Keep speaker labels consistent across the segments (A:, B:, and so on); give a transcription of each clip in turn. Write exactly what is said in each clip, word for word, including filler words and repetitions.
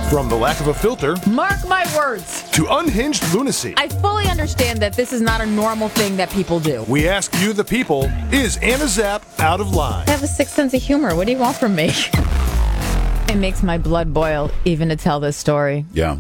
A: From the lack of a filter
B: Mark my words.
A: to unhinged lunacy,
B: I fully understand that this is not a normal thing that people do.
A: we ask you, the people, is Anna Zapp out of line?
B: I have a sick sense of humor. What do you want from me? It makes my blood boil even to tell this story.
C: Yeah.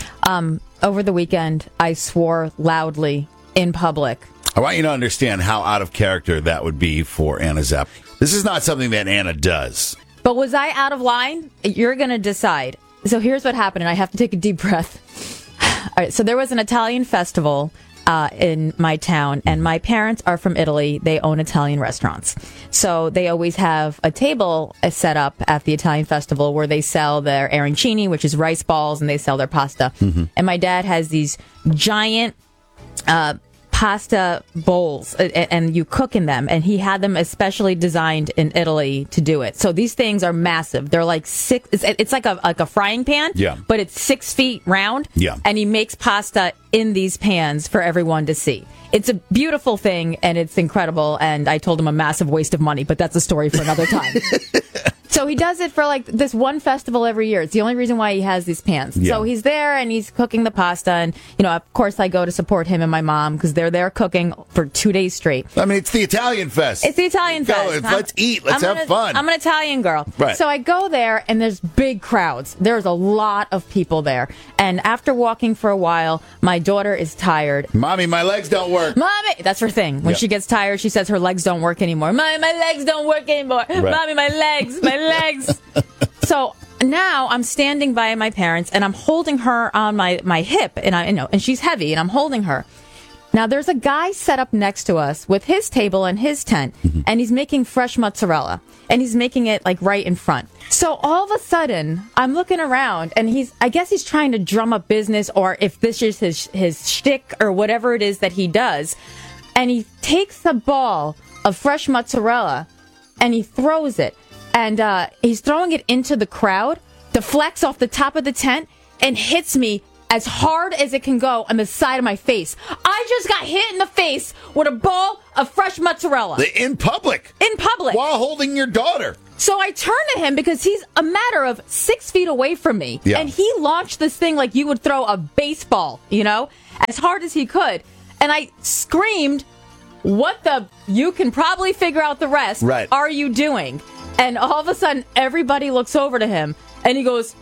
B: Um, over the weekend, I swore loudly in public.
C: I want you to understand how out of character that would be for Anna Zapp. This is not something that Anna does.
B: But was I out of line? You're going to decide. So here's what happened, and I have to take a deep breath. All right, so there was an Italian festival uh, in my town, and my parents are from Italy. They own Italian restaurants. So they always have a table set up at the Italian festival where they sell their arancini, which is rice balls, and they sell their pasta. Mm-hmm. And my dad has these giant uh pasta bowls, and you cook in them, and he had them especially designed in Italy to do it. So these things are massive. They're like six, it's, it's like a like a frying pan,
C: yeah,
B: but it's six feet round,
C: yeah,
B: and he makes pasta in these pans for everyone to see. It's a beautiful thing, and it's incredible, and I told him a massive waste of money, but that's a story for another time. So he does it for like this one festival every year. It's the only reason why he has these pans.
C: Yeah.
B: So he's there and he's cooking the pasta. And, you know, of course I go to support him and my mom because they're there cooking for two days straight.
C: I mean, it's the Italian fest.
B: It's the Italian
C: go,
B: fest.
C: Let's I'm, eat. Let's
B: I'm
C: have
B: an,
C: fun.
B: I'm an Italian girl.
C: Right.
B: So I go there and there's big crowds. There's a lot of people there. And after walking for a while, my daughter is tired.
C: Mommy, my legs don't work.
B: Mommy! That's her thing. When
C: yep.
B: she gets tired, she says her legs don't work anymore. Mommy, my legs don't work anymore. Right. Mommy, my legs, my legs. So now I'm standing by my parents and I'm holding her on my, my hip, and I you know and she's heavy and I'm holding her. Now there's a guy set up next to us with his table and his tent, mm-hmm. and he's making fresh mozzarella, and he's making it like right in front. So all of a sudden I'm looking around, and he's I guess he's trying to drum up business, or if this is his his shtick or whatever it is that he does, and he takes a ball of fresh mozzarella and he throws it. And uh, he's throwing it into the crowd, deflects off the top of the tent, and hits me as hard as it can go on the side of my face. I just got hit in the face with a ball of fresh mozzarella.
C: In public?
B: In public.
C: While holding your daughter.
B: So I turn to him because he's a matter of six feet away from me.
C: Yeah.
B: And he launched this thing like you would throw a baseball, you know, as hard as he could. And I screamed, what the, you can probably figure out the rest.
C: Right.
B: Are you doing? And all of a sudden, everybody looks over to him, and he goes,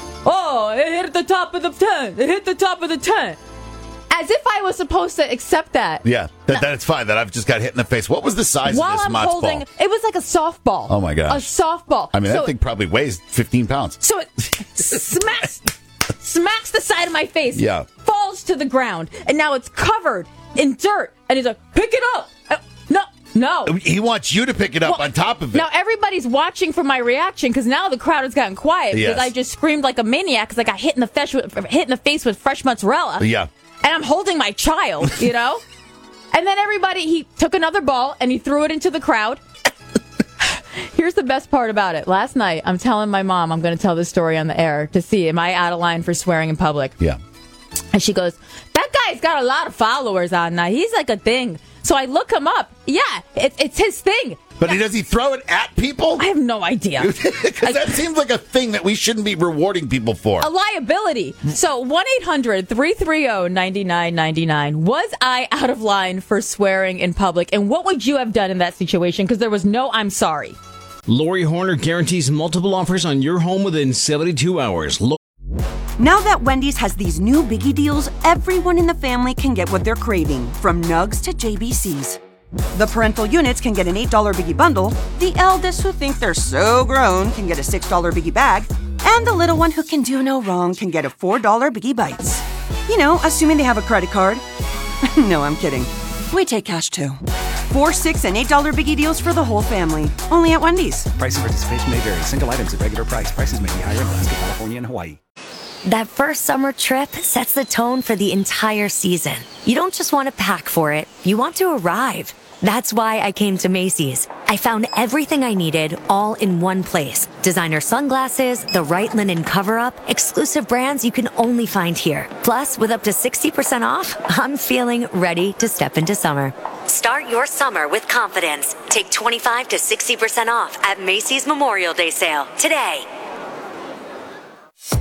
B: oh, it hit the top of the tent. It hit the top of the tent. As if I was supposed to accept that.
C: Yeah, that, that's fine. That I've just got hit in the face. What was the size
B: While
C: of this
B: I'm
C: matzo
B: holding,
C: ball?
B: It was like a softball.
C: Oh, my gosh.
B: A softball.
C: I mean,
B: so
C: that thing probably weighs fifteen pounds.
B: So it smacks, smacks the side of my face.
C: Yeah.
B: Falls to the ground, and now it's covered in dirt. And he's like, pick it up. Uh, no. No.
C: He wants you to pick it up
B: well,
C: on top of it.
B: Now everybody's watching for my reaction because now the crowd has gotten quiet because
C: yes.
B: I just screamed like a maniac because I got hit in the face with, hit in the face with fresh mozzarella.
C: Yeah.
B: And I'm holding my child, you know? And then everybody, he took another ball and he threw it into the crowd. Here's the best part about it. Last night, I'm telling my mom I'm going to tell this story on the air to see, am I out of line for swearing in public?
C: Yeah.
B: And she goes, that guy's got a lot of followers on now. He's like a thing. So I look him up. Yeah, it, it's his thing.
C: But he, does he throw it at people?
B: I have no idea.
C: Because that seems like a thing that we shouldn't be rewarding people for.
B: A liability. So one eight hundred three three zero nine nine nine nine. Was I out of line for swearing in public? And what would you have done in that situation? Because there was no I'm sorry.
D: Lori Horner guarantees multiple offers on your home within seventy-two hours. Lo-
E: Now that Wendy's has these new Biggie deals, everyone in the family can get what they're craving, from Nugs to J B Cs. The parental units can get an eight dollar Biggie bundle, the eldest who think they're so grown can get a six dollar Biggie bag, and the little one who can do no wrong can get a four dollar Biggie Bites. You know, assuming they have a credit card. No, I'm kidding. We take cash too. Four, six, and eight dollar Biggie deals for the whole family. Only at Wendy's.
F: Price and participation may vary. Single items at regular price. Prices may be higher in Alaska, California, and Hawaii.
G: That first summer trip sets the tone for the entire season. You don't just want to pack for it, you want to arrive. That's why I came to Macy's. I found everything I needed all in one place. Designer sunglasses, the right linen cover-up, exclusive brands you can only find here. Plus, with up to sixty percent off, I'm feeling ready to step into summer. Start your summer with confidence. Take twenty-five to sixty percent off at Macy's Memorial Day sale today.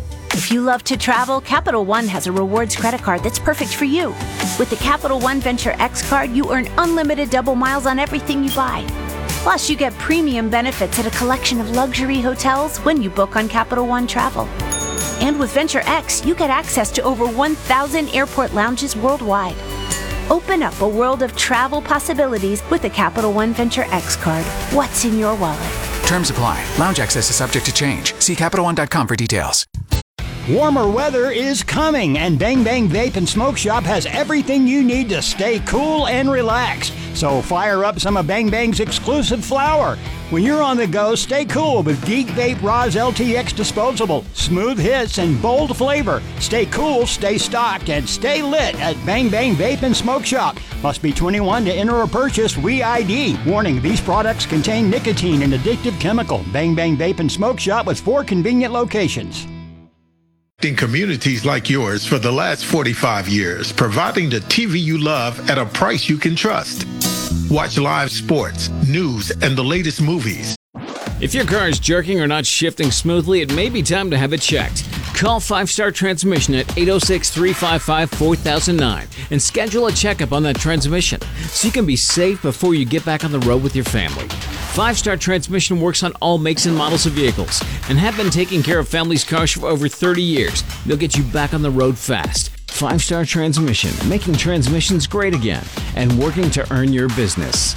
H: If you love to travel, Capital One has a rewards credit card that's perfect for you. With the Capital One Venture X card, you earn unlimited double miles on everything you buy. Plus, you get premium benefits at a collection of luxury hotels when you book on Capital One Travel. And with Venture X, you get access to over one thousand airport lounges worldwide. Open up a world of travel possibilities with the Capital One Venture X card. What's in your wallet?
F: Terms apply. Lounge access is subject to change. See Capital One dot com for details.
I: Warmer weather is coming, and Bang Bang Vape and Smoke Shop has everything you need to stay cool and relaxed. So fire up some of Bang Bang's exclusive flower. When you're on the go, stay cool with Geek Vape Roz L T X Disposable. Smooth hits and bold flavor. Stay cool, stay stocked, and stay lit at Bang Bang Vape and Smoke Shop. Must be twenty-one to enter or purchase. We I D. Warning, these products contain nicotine and addictive chemical. Bang Bang Vape and Smoke Shop with four convenient locations.
J: In communities like yours for the last forty-five years, providing the T V you love at a price you can trust. Watch live sports, news, and the latest movies.
D: If your car is jerking or not shifting smoothly, it may be time to have it checked. Call Five Star Transmission at eight oh six, three five five, four thousand nine and schedule a checkup on that transmission so you can be safe before you get back on the road with your family. Five Star Transmission works on all makes and models of vehicles and have been taking care of families' cars for over thirty years. They'll get you back on the road fast. Five Star Transmission, making transmissions great again and working to earn your business.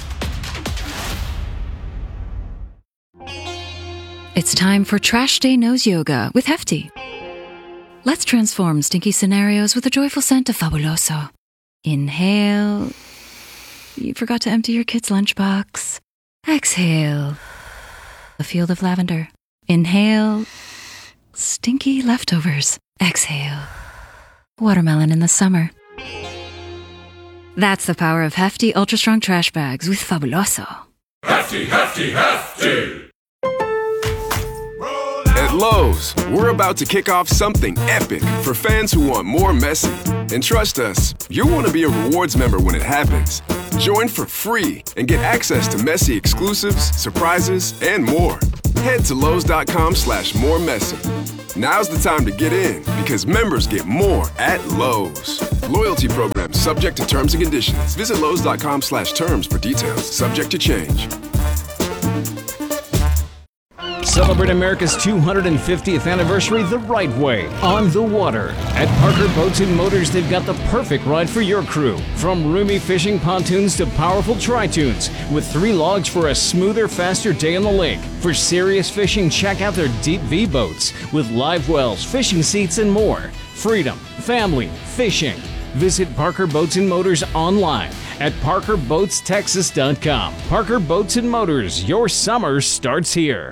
K: It's time for Trash Day Nose Yoga with Hefty. Let's transform stinky scenarios with a joyful scent of Fabuloso. Inhale. You forgot to empty your kid's lunchbox. Exhale. A field of lavender. Inhale. Stinky leftovers. Exhale. Watermelon in the summer. That's the power of Hefty Ultra Strong Trash Bags with Fabuloso.
L: Hefty, Hefty, Hefty!
M: At Lowe's, we're about to kick off something epic for fans who want more messy. And trust us, you'll want to be a rewards member when it happens. Join for free and get access to messy exclusives, surprises, and more. Head to Lowe's.com slash more messy. Now's the time to get in because members get more at Lowe's. Loyalty program subject to terms and conditions. Visit Lowe's.com slash terms for details. Subject to change.
D: Celebrate America's two hundred fiftieth anniversary the right way, on the water. At Parker Boats and Motors, they've got the perfect ride for your crew. From roomy fishing pontoons to powerful tri-tunes, with three logs for a smoother, faster day on the lake. For serious fishing, check out their Deep V boats with live wells, fishing seats, and more. Freedom, family, fishing. Visit Parker Boats and Motors online at parker boats texas dot com. Parker Boats and Motors, your summer starts here.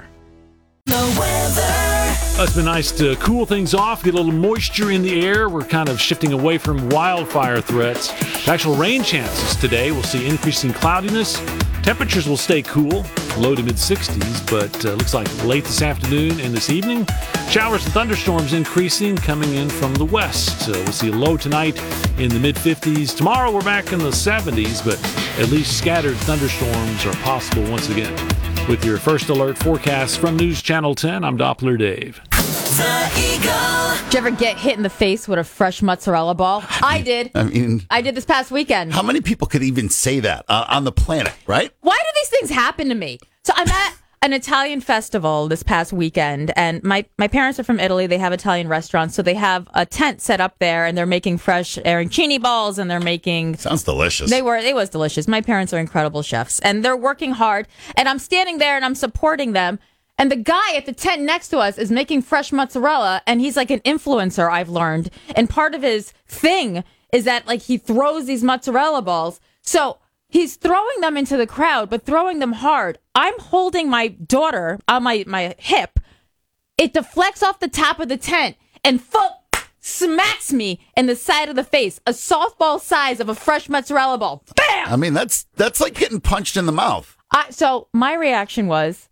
A: The weather. It's been nice to cool things off, get a little moisture in the air. We're kind of shifting away from wildfire threats. Actual rain chances today. We'll see increasing cloudiness. Temperatures will stay cool, low to mid sixties, but uh, looks like late this afternoon and this evening, showers and thunderstorms increasing, coming in from the west. Uh, we'll see a low tonight in the mid fifties. Tomorrow we're back in the seventies, but at least scattered thunderstorms are possible once again. With your first alert forecast from News Channel ten, I'm Doppler Dave.
B: The Eagle. Did you ever get hit in the face with a fresh mozzarella ball? I, mean, I did.
C: I mean,
B: I did this past weekend.
C: How many people could even say that uh, on the planet, right?
B: Why do these things happen to me? So I'm at an Italian festival this past weekend, and my, my parents are from Italy. They have Italian restaurants, so they have a tent set up there, and they're making fresh arancini balls, and they're making...
C: Sounds delicious.
B: They were. It was delicious. My parents are incredible chefs, and they're working hard, and I'm standing there, and I'm supporting them, and the guy at the tent next to us is making fresh mozzarella, and he's like an influencer, I've learned, and part of his thing is that, like, he throws these mozzarella balls, so... He's throwing them into the crowd, but throwing them hard. I'm holding my daughter on my, my hip. It deflects off the top of the tent and full, smacks me in the side of the face. A softball size of a fresh mozzarella ball. Bam!
C: I mean, that's that's like getting punched in the mouth.
B: I, so my reaction was,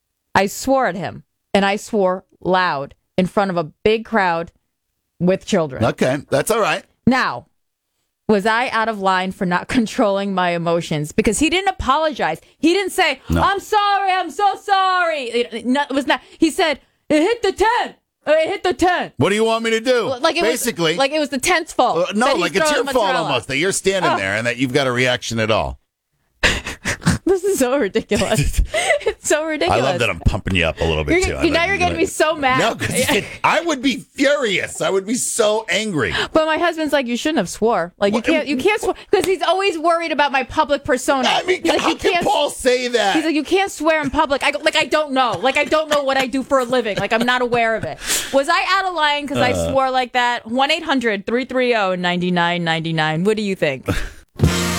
B: I swore at him, and I swore loud in front of a big crowd with children.
C: Okay, that's all right.
B: Now... Was I out of line for not controlling my emotions? Because he didn't apologize. He didn't say, no. I'm sorry, I'm so sorry. It, it was not. He said, it hit the tent. It hit the ten.
C: What do you want me to do?
B: Like it
C: Basically,
B: was, like it was the tenth's fault.
C: Uh, no, like it's your fault
B: mozzarella.
C: almost that you're standing
B: Oh.
C: there and that you've got a reaction at all.
B: This is so ridiculous. It's so ridiculous.
C: I love that I'm pumping you up a little bit
B: You're,
C: too.
B: you, now you're getting me so mad.
C: No, because I would be furious. I would be so angry.
B: But my husband's like, you shouldn't have swore. Like you can't, you can't swear because he's always worried about my public persona.
C: I mean,
B: He's like,
C: how
B: you
C: can
B: can't,
C: Paul say that?
B: He's like, you can't swear in public. I go, like I don't know. Like I don't know what I do for a living. Like I'm not aware of it. Was I out of line because
C: Uh.
B: I swore like that? one eight hundred three three zero nine nine nine nine. What do you think?